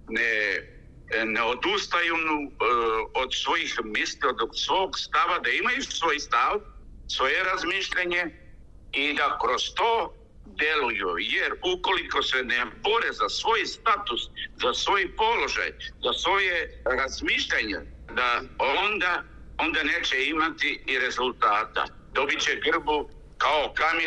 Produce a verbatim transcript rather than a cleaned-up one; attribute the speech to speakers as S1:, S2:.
S1: ne, ne odustaju od svojih misli, od svog stava, da imaju svoj stav, svoje razmišljanje i da kroz to deluju, jer ukoliko se ne bore za svoj status, za svoj položaj, za svoje razmišljanje, da onda, onda neće imati i rezultata. Dobit će grbu kao Kamil